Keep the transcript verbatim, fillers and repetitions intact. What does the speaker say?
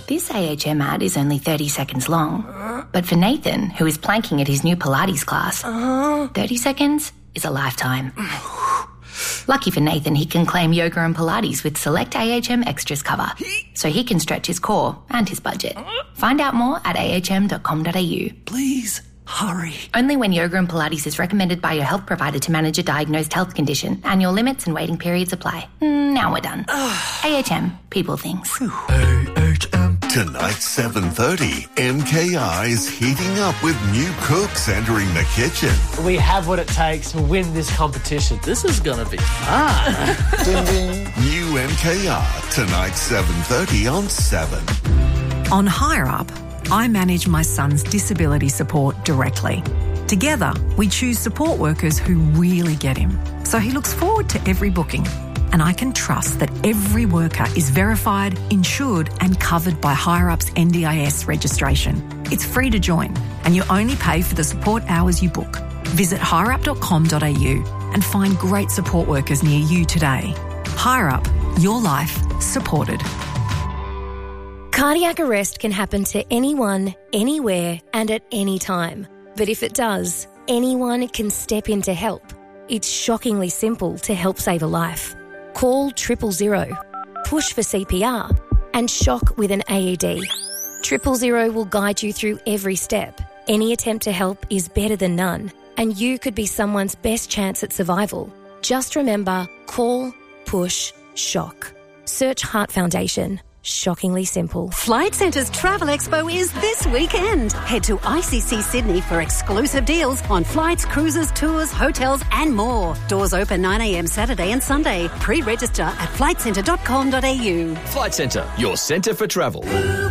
This A H M ad is only thirty seconds long, but for Nathan, who is planking at his new Pilates class, thirty seconds is a lifetime. Lucky for Nathan, he can claim yoga and Pilates with select A H M Extras cover, so he can stretch his core and his budget. Find out more at a h m dot com dot a u. Please, hurry. Only when yoga and Pilates is recommended by your health provider to manage a diagnosed health condition. Annual limits and waiting periods apply. Now we're done. A H M, people things. A H M. Tonight, seven thirty, M K I is heating up with new cooks entering the kitchen. We have what it takes to win this competition. This is going to be fun. Ding, ding. New M K R, tonight, seven thirty on seven. On Hire Up, I manage my son's disability support directly. Together, we choose support workers who really get him. So he looks forward to every booking. And I can trust that every worker is verified, insured and covered by Hire Up's N D I S registration. It's free to join and you only pay for the support hours you book. Visit hire up dot com dot a u and find great support workers near you today. Hire Up, your life supported. Cardiac arrest can happen to anyone, anywhere and at any time. But if it does, anyone can step in to help. It's shockingly simple to help save a life. Call triple zero, push for C P R and shock with an A E D. Triple zero will guide you through every step. Any attempt to help is better than none and you could be someone's best chance at survival. Just remember, call, push, shock. Search Heart Foundation. Shockingly simple. Flight Centre's Travel Expo is this weekend. Head to I C C Sydney for exclusive deals on flights, cruises, tours, hotels and more. Doors open nine a m Saturday and Sunday. Pre-register at flight centre dot com dot a u. Flight Centre, your centre for travel.